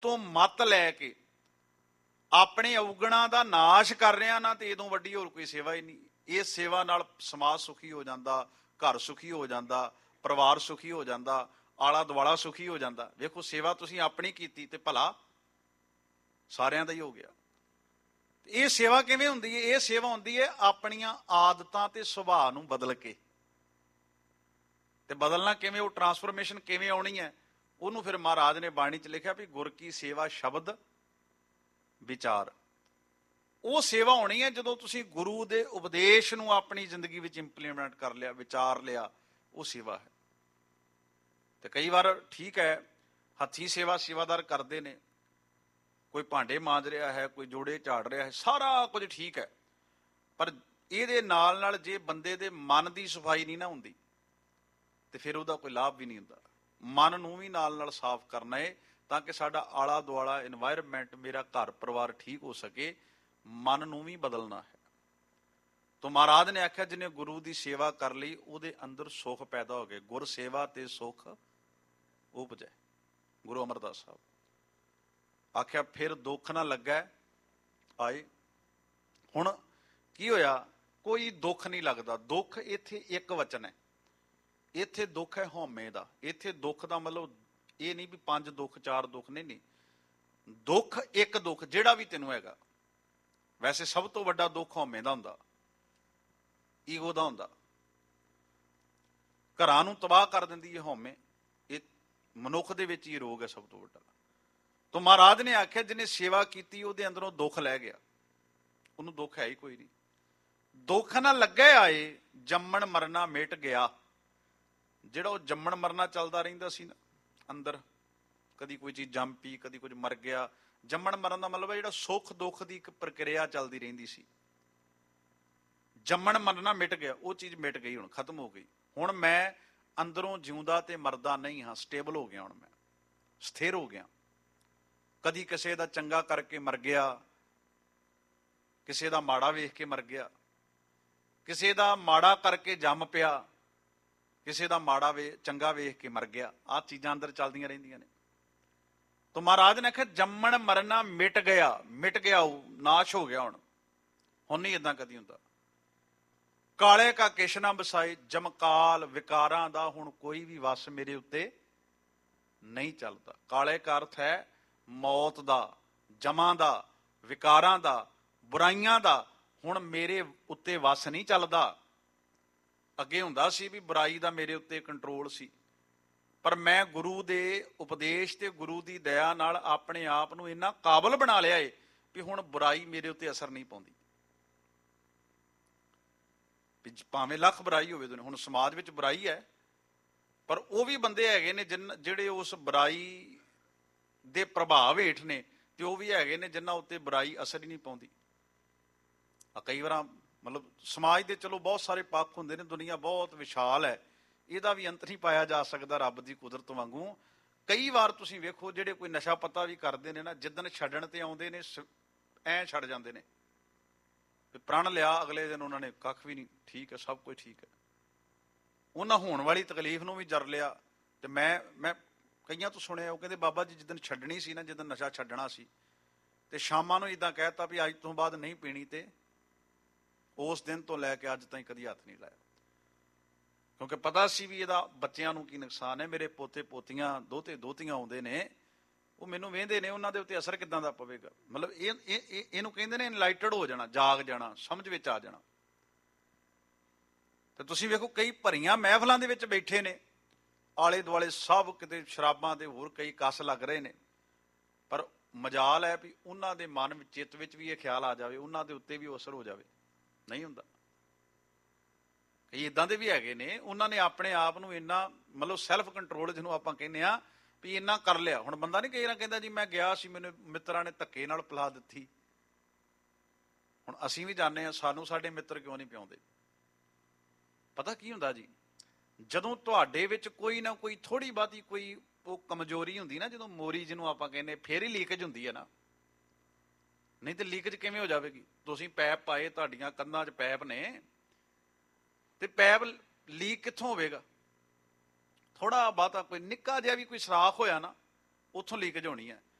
ਤੋਂ ਮੱਤ ਲੈ ਕੇ ਆਪਣੇ ਔਗਣਾਂ ਦਾ ਨਾਸ਼ ਕਰ ਰਿਹਾ ਨਾ, ਤੇ ਇਦੋਂ ਵੱਡੀ ਹੋਰ ਕੋਈ ਸੇਵਾ ਹੀ ਨਹੀਂ। ਇਸ ਸੇਵਾ ਨਾਲ ਸਮਾਜ ਸੁਖੀ ਹੋ ਜਾਂਦਾ, ਘਰ ਸੁਖੀ ਹੋ ਜਾਂਦਾ, ਪਰਿਵਾਰ ਸੁਖੀ ਹੋ ਜਾਂਦਾ, ਆਲਾ ਦੁਆਲਾ ਸੁਖੀ ਹੋ ਜਾਂਦਾ। ਵੇਖੋ, ਸੇਵਾ ਤੁਸੀਂ ਆਪਣੀ ਕੀਤੀ ਤੇ ਭਲਾ ਸਾਰਿਆਂ ਦਾ ਹੀ ਹੋ ਗਿਆ। ਇਹ ਸੇਵਾ ਕਿਵੇਂ ਹੁੰਦੀ ਹੈ? ਇਹ ਸੇਵਾ ਹੁੰਦੀ ਹੈ ਆਪਣੀਆਂ ਆਦਤਾਂ ਤੇ ਸੁਭਾਅ ਨੂੰ ਬਦਲ ਕੇ। ਤੇ ਬਦਲਣਾ ਕਿਵੇਂ, ਉਹ ਟਰਾਂਸਫਰਮੇਸ਼ਨ ਕਿਵੇਂ ਆਉਣੀ ਹੈ, ਉਹਨੂੰ ਫਿਰ ਮਹਾਰਾਜ ਨੇ ਬਾਣੀ 'ਚ ਲਿਖਿਆ ਵੀ ਗੁਰ ਕੀ ਸੇਵਾ ਸ਼ਬਦ ਵਿਚਾਰ। ਉਹ ਸੇਵਾ ਹੋਣੀ ਹੈ ਜਦੋਂ ਤੁਸੀਂ ਗੁਰੂ ਦੇ ਉਪਦੇਸ਼ ਨੂੰ ਆਪਣੀ ਜ਼ਿੰਦਗੀ ਵਿੱਚ ਇੰਪਲੀਮੈਂਟ ਕਰ ਲਿਆ, ਵਿਚਾਰ ਲਿਆ, ਉਹ ਸੇਵਾ ਹੈ। ਤੇ ਕਈ ਵਾਰ ਠੀਕ ਹੈ, ਹੱਥੀਂ ਸੇਵਾ ਸੇਵਾਦਾਰ ਕਰਦੇ ਨੇ, ਕੋਈ ਭਾਂਡੇ ਮਾਂਜ ਰਿਹਾ ਹੈ, ਕੋਈ ਜੋੜੇ ਝਾੜ ਰਿਹਾ ਹੈ, ਸਾਰਾ ਕੁਝ ਠੀਕ ਹੈ। ਪਰ ਇਹਦੇ ਨਾਲ ਨਾਲ ਜੇ ਬੰਦੇ ਦੇ ਮਨ ਦੀ ਸਫਾਈ ਨਹੀਂ ਨਾ ਹੁੰਦੀ ਤੇ ਫਿਰ ਉਹਦਾ ਕੋਈ ਲਾਭ ਵੀ ਨਹੀਂ ਹੁੰਦਾ। ਮਨ ਨੂੰ ਵੀ ਨਾਲ ਨਾਲ ਸਾਫ਼ ਕਰਨਾ ਹੈ ਤਾਂ ਕਿ ਸਾਡਾ ਆਲਾ ਦੁਆਲਾ ਇਨਵਾਇਰਮੈਂਟ, ਮੇਰਾ ਘਰ ਪਰਿਵਾਰ ਠੀਕ ਹੋ ਸਕੇ। ਮਨ ਨੂੰ ਵੀ ਬਦਲਣਾ ਹੈ। ਤਾਂ ਮਹਾਰਾਜ ਨੇ ਆਖਿਆ ਜਿਹਨੇ ਗੁਰੂ ਦੀ ਸੇਵਾ ਕਰ ਲਈ ਉਹਦੇ ਅੰਦਰ ਸੁੱਖ ਪੈਦਾ ਹੋ ਗਏ। ਗੁਰ ਸੇਵਾ ਤੇ ਸੁੱਖ ਉਪਜੈ। ਗੁਰੂ ਅਮਰਦਾਸ ਸਾਹਿਬ ਆਖਿਆ ਫਿਰ ਦੁੱਖ ਨਾ ਲੱਗਾ ਆਏ। ਹੁਣ ਕੀ ਹੋਇਆ? ਕੋਈ ਦੁੱਖ ਨਹੀਂ ਲੱਗਦਾ। ਦੁੱਖ ਇੱਥੇ ਇੱਕ ਵਚਨ ਹੈ। ਇੱਥੇ ਦੁੱਖ ਹੈ ਹਉਮੈ ਦਾ। ਇੱਥੇ ਦੁੱਖ ਦਾ ਮਤਲਬ ਇਹ ਨਹੀਂ ਵੀ 5 ਦੁੱਖ 4 ਦੁੱਖ, ਨਹੀਂ। ਦੁੱਖ ਇੱਕ ਦੁੱਖ ਜਿਹੜਾ ਵੀ ਤੈਨੂੰ ਹੈਗਾ। ਵੈਸੇ ਸਭ ਤੋਂ ਵੱਡਾ ਦੁੱਖ ਹਉਮੈ ਦਾ ਹੁੰਦਾ, ਈਗੋ ਦਾ ਹੁੰਦਾ। ਘਰਾਂ ਨੂੰ ਤਬਾਹ ਕਰ ਦਿੰਦੀ ਹੈ ਹਉਮੈ। ਇਹ ਮਨੁੱਖ ਦੇ ਵਿੱਚ ਹੀ ਰੋਗ ਹੈ ਸਭ ਤੋਂ ਵੱਡਾ। ਤਾਂ ਮਹਾਰਾਜ ਨੇ ਆਖਿਆ ਜਿਹਨੇ ਸੇਵਾ ਕੀਤੀ ਉਹਦੇ ਅੰਦਰੋਂ ਦੁੱਖ ਲੈ ਗਿਆ, ਉਹਨੂੰ ਦੁੱਖ ਹੈ ਹੀ ਕੋਈ ਨਹੀਂ। ਦੁੱਖ ਨਾ ਲੱਗੇ ਆਏ, ਜੰਮਣ ਮਰਨਾ ਮਿਟ ਗਿਆ। ਜਿਹੜਾ ਉਹ ਜੰਮਣ ਮਰਨਾ ਚੱਲਦਾ ਰਹਿੰਦਾ ਸੀ ਨਾ ਅੰਦਰ, ਕਦੀ ਕੋਈ ਚੀਜ਼ ਜੰਮ ਪਈ, ਕਦੀ ਕੁਝ ਮਰ ਗਿਆ। ਜੰਮਣ ਮਰਨ ਦਾ ਮਤਲਬ ਹੈ ਜਿਹੜਾ ਸੁੱਖ ਦੁੱਖ ਦੀ ਇੱਕ ਪ੍ਰਕਿਰਿਆ ਚੱਲਦੀ ਰਹਿੰਦੀ ਸੀ। ਜੰਮਣ ਮਰਨਾ ਮਿਟ ਗਿਆ, ਉਹ ਚੀਜ਼ ਮਿਟ ਗਈ, ਹੁਣ ਖਤਮ ਹੋ ਗਈ। ਹੁਣ ਮੈਂ ਅੰਦਰੋਂ ਜਿਉਂਦਾ ਤੇ ਮਰਦਾ ਨਹੀਂ ਹਾਂ, ਸਟੇਬਲ ਹੋ ਗਿਆ। ਹੁਣ ਮੈਂ ਸਥਿਰ ਹੋ ਗਿਆ। ਕਦੀ ਕਿਸੇ ਦਾ ਚੰਗਾ ਕਰਕੇ ਮਰ ਗਿਆ, ਕਿਸੇ ਦਾ ਮਾੜਾ ਵੇਖ ਕੇ ਮਰ ਗਿਆ, ਕਿਸੇ ਦਾ ਮਾੜਾ ਕਰਕੇ ਜੰਮ ਪਿਆ, ਕਿਸੇ ਦਾ ਮਾੜਾ ਚੰਗਾ ਵੇਖ ਕੇ ਮਰ ਗਿਆ। ਆਹ ਚੀਜ਼ਾਂ ਅੰਦਰ ਚੱਲਦੀਆਂ ਰਹਿੰਦੀਆਂ ਨੇ। ਤਾਂ ਮਹਾਰਾਜ ਨੇ ਆਖਿਆ ਜੰਮਣ ਮਰਨਾ ਮਿਟ ਗਿਆ। ਮਿਟ ਗਿਆ, ਉਹ ਨਾਸ਼ ਹੋ ਗਿਆ। ਹੁਣ ਨਹੀਂ ਏਦਾਂ ਕਦੀ ਹੁੰਦਾ। ਕਾਲੇ ਕਾ ਕਿਛ ਨਾ ਵਸਾਏ, ਜਮਕਾਲ ਵਿਕਾਰਾਂ ਦਾ ਹੁਣ ਕੋਈ ਵੀ ਵਸ ਮੇਰੇ ਉੱਤੇ ਨਹੀਂ ਚੱਲਦਾ। ਕਾਲੇ ਕਾ ਅਰਥ ਹੈ ਮੌਤ ਦਾ, ਜਮਾਂ ਦਾ, ਵਿਕਾਰਾਂ ਦਾ, ਬੁਰਾਈਆਂ ਦਾ। ਹੁਣ ਮੇਰੇ ਉੱਤੇ ਵਸ ਨਹੀਂ ਚੱਲਦਾ। ਅੱਗੇ ਹੁੰਦਾ ਸੀ ਵੀ ਬੁਰਾਈ ਦਾ ਮੇਰੇ ਉੱਤੇ ਕੰਟਰੋਲ ਸੀ, ਪਰ ਮੈਂ ਗੁਰੂ ਦੇ ਉਪਦੇਸ਼ ਤੇ ਗੁਰੂ ਦੀ ਦਇਆ ਨਾਲ ਆਪਣੇ ਆਪ ਨੂੰ ਇੰਨਾ ਕਾਬਲ ਬਣਾ ਲਿਆ ਏ ਵੀ ਹੁਣ ਬੁਰਾਈ ਮੇਰੇ ਉੱਤੇ ਅਸਰ ਨਹੀਂ ਪਾਉਂਦੀ। ਭਾਵੇਂ ਲੱਖ ਬੁਰਾਈ ਹੋਵੇ, ਹੁਣ ਸਮਾਜ ਵਿੱਚ ਬੁਰਾਈ ਹੈ, ਪਰ ਉਹ ਵੀ ਬੰਦੇ ਹੈਗੇ ਨੇ ਜਿਹੜੇ ਉਸ ਬੁਰਾਈ ਦੇ ਪ੍ਰਭਾਵ ਹੇਠ ਨੇ, ਤੇ ਉਹ ਵੀ ਹੈਗੇ ਨੇ ਜਿਨ੍ਹਾਂ ਉੱਤੇ ਬੁਰਾਈ ਅਸਰ ਹੀ ਨਹੀਂ ਪਾਉਂਦੀ। ਕਈ ਵਾਰ ਮਤਲਬ ਸਮਾਜ ਦੇ ਚਲੋ ਬਹੁਤ ਸਾਰੇ ਪੱਖ ਹੁੰਦੇ ਨੇ, ਦੁਨੀਆ ਬਹੁਤ ਵਿਸ਼ਾਲ ਹੈ, ਇਹਦਾ ਵੀ ਅੰਤ ਨਹੀਂ ਪਾਇਆ ਜਾ ਸਕਦਾ ਰੱਬ ਦੀ ਕੁਦਰਤ ਵਾਂਗੂ। ਕਈ ਵਾਰ ਤੁਸੀਂ ਵੇਖੋ ਜਿਹੜੇ ਕੋਈ ਨਸ਼ਾ ਪੱਤਾ ਵੀ ਕਰਦੇ ਨੇ ਨਾ, ਜਿੱਦਣ ਛੱਡਣ ਤੇ ਆਉਂਦੇ ਨੇ ਐਂ ਛੱਡ ਜਾਂਦੇ ਨੇ। ਪ੍ਰਣ ਲਿਆ, ਅਗਲੇ ਦਿਨ ਉਹਨਾਂ ਨੇ ਕੱਖ ਵੀ ਨਹੀਂ, ਠੀਕ ਹੈ, ਸਭ ਕੁਝ ਠੀਕ ਹੈ। ਉਹਨਾਂ ਹੋਣ ਵਾਲੀ ਤਕਲੀਫ ਨੂੰ ਵੀ ਜਰ ਲਿਆ। ਤੇ ਮੈਂ ਕਈਆਂ ਤੋਂ ਸੁਣਿਆ, ਉਹ ਕਹਿੰਦੇ ਬਾਬਾ ਜੀ ਜਿੱਦਣ ਛੱਡਣੀ ਸੀ ਨਾ, ਜਿੱਦਣ ਨਸ਼ਾ ਛੱਡਣਾ ਸੀ, ਤੇ ਸ਼ਾਮਾਂ ਨੂੰ ਇੱਦਾਂ ਕਹਿਤਾ ਵੀ ਅੱਜ ਤੋਂ ਬਾਅਦ ਨਹੀਂ ਪੀਣੀ, ਤੇ ਉਸ ਦਿਨ ਤੋਂ ਲੈ ਕੇ ਅੱਜ ਤਾਈਂ ਕਦੀ ਹੱਥ ਨਹੀਂ ਲਾਇਆ। ਕਿਉਂਕਿ ਪਤਾ ਸੀ ਵੀ ਇਹਦਾ ਬੱਚਿਆਂ ਨੂੰ ਕੀ ਨੁਕਸਾਨ ਹੈ। ਮੇਰੇ ਪੋਤੇ ਪੋਤੀਆਂ, ਦੋਤੇ ਦੋਤੀਆਂ ਆਉਂਦੇ ਨੇ, ਉਹ ਮੈਨੂੰ ਵੇਂਦੇ ਨੇ, ਉਹਨਾਂ ਦੇ ਉੱਤੇ ਅਸਰ ਕਿੱਦਾਂ ਦਾ ਪਵੇਗਾ। ਮਤਲਬ ਇਹਨੂੰ ਕਹਿੰਦੇ ਨੇ ਇਨਲਾਈਟਡ ਹੋ ਜਾਣਾ, ਜਾਗ ਜਾਣਾ, ਸਮਝ ਵਿੱਚ ਆ ਜਾਣਾ। ਤੇ ਤੁਸੀਂ ਵੇਖੋ ਕਈ ਭਰੀਆਂ ਮਹਿਫਲਾਂ ਦੇ ਵਿੱਚ ਬੈਠੇ ਨੇ, ਆਲੇ ਦੁਆਲੇ ਸਭ ਕਿਤੇ ਸ਼ਰਾਬਾਂ ਦੇ ਹੋਰ ਕਈ ਕਸ ਲੱਗ ਰਹੇ ਨੇ, ਪਰ ਮਜਾਲ ਹੈ ਵੀ ਉਹਨਾਂ ਦੇ ਮਨ ਵਿੱਚ, ਚਿੱਤ ਵਿੱਚ ਵੀ ਇਹ ਖਿਆਲ ਆ ਜਾਵੇ, ਉਹਨਾਂ ਦੇ ਉੱਤੇ ਵੀ ਉਹ ਅਸਰ ਹੋ ਜਾਵੇ। ਨਹੀਂ ਹੁੰਦਾ। ਕਈ ਇਦਾਂ ਦੇ ਵੀ ਹੈਗੇ ਨੇ, ਉਹਨਾਂ ਨੇ ਆਪਣੇ ਆਪ ਨੂੰ ਇੰਨਾ ਮਤਲਬ ਸੈਲਫ ਕੰਟਰੋਲ ਜਿਹਨੂੰ ਆਪਾਂ ਕਹਿੰਦੇ ਆ ਵੀ ਇੰਨਾ ਕਰ ਲਿਆ। ਹੁਣ ਬੰਦਾ ਨਹੀਂ ਕਈ ਵਾਰ ਕਹਿੰਦਾ ਜੀ ਮੈਂ ਗਿਆ ਸੀ, ਮੈਨੂੰ ਮਿੱਤਰਾਂ ਨੇ ਧੱਕੇ ਨਾਲ ਪਿਲਾ ਦਿੱਤੀ। ਹੁਣ ਅਸੀਂ ਵੀ ਜਾਣਦੇ ਹਾਂ, ਸਾਨੂੰ ਸਾਡੇ ਮਿੱਤਰ ਕਿਉਂ ਨਹੀਂ ਪਿਆਉਂਦੇ। ਪਤਾ ਕੀ ਹੁੰਦਾ ਜੀ, ਜਦੋਂ ਤੁਹਾਡੇ ਵਿੱਚ ਕੋਈ ਨਾ ਕੋਈ ਥੋੜੀ ਬਹੁਤੀ ਕੋਈ ਉਹ ਕਮਜ਼ੋਰੀ ਹੁੰਦੀ ਨਾ, ਜਦੋਂ ਮੋਰੀ ਜਿਹਨੂੰ ਆਪਾਂ ਕਹਿੰਦੇ, ਫੇਰ ਹੀ ਲੀਕੇਜ ਹੁੰਦੀ ਹੈ ਨਾ। ਨਹੀਂ ਤੇ ਲੀਕੇਜ ਕਿਵੇਂ ਹੋ ਜਾਵੇਗੀ? ਤੁਸੀਂ ਪੈਪ ਪਾਏ, ਤੁਹਾਡੀਆਂ ਕੰਧਾਂ 'ਚ ਪੈਪ ਨੇ, ਤੇ ਪੈਪ ਲੀਕ ਕਿੱਥੋਂ ਹੋਵੇਗਾ? ਥੋੜਾ ਬਹੁਤਾ ਕੋਈ ਨਿੱਕਾ ਜਿਹਾ ਵੀ ਕੋਈ ਸਰਾਖ ਹੋਇਆ ਨਾ, ਉੱਥੋਂ ਲੀਕੇਜ ਹੋਣੀ ਹੈ।